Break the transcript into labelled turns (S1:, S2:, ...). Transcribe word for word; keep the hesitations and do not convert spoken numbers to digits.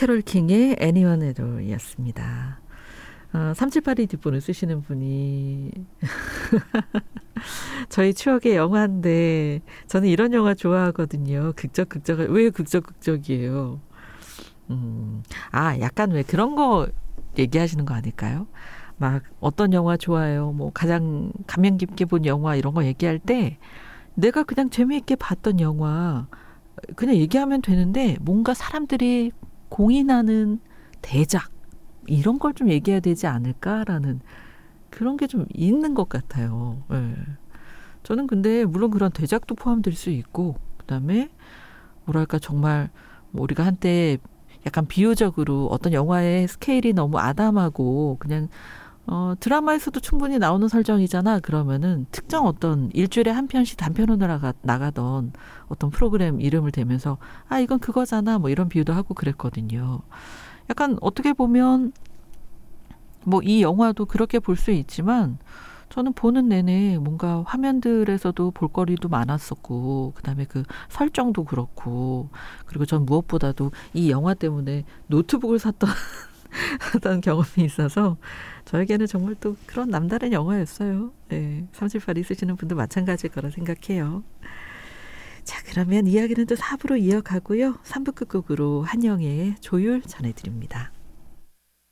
S1: 캐롤 킹의 Anyone at All이었습니다. 어, 삼칠팔이 뒷번호 쓰시는 분이 저희 추억의 영화인데 저는 이런 영화 좋아하거든요. 극적 극적 왜 극적 극적이에요? 음, 아 약간 왜 그런 거 얘기하시는 거 아닐까요? 막 어떤 영화 좋아해요? 뭐 가장 감명 깊게 본 영화 이런 거 얘기할 때 내가 그냥 재미있게 봤던 영화 그냥 얘기하면 되는데 뭔가 사람들이 공인하는 대작 이런 걸 좀 얘기해야 되지 않을까라는 그런 게 좀 있는 것 같아요. 네. 저는 근데 물론 그런 대작도 포함될 수 있고 그다음에 뭐랄까 정말 뭐 우리가 한때 약간 비유적으로 어떤 영화의 스케일이 너무 아담하고 그냥 어, 드라마에서도 충분히 나오는 설정이잖아. 그러면은 특정 어떤 일주일에 한 편씩 단편으로 나가, 나가던 어떤 프로그램 이름을 대면서 아 이건 그거잖아 뭐 이런 비유도 하고 그랬거든요. 약간 어떻게 보면 뭐 이 영화도 그렇게 볼 수 있지만 저는 보는 내내 뭔가 화면들에서도 볼거리도 많았었고 그다음에 그 설정도 그렇고 그리고 전 무엇보다도 이 영화 때문에 노트북을 샀던 하던 경험이 있어서 저에게는 정말 또 그런 남다른 영화였어요. 네, 삼칠팔이 쓰시는 분도 마찬가지일 거라 생각해요. 자, 그러면 이야기는 또 사 부로 이어가고요. 삼 부 끝곡으로 한영애의 조율 전해드립니다.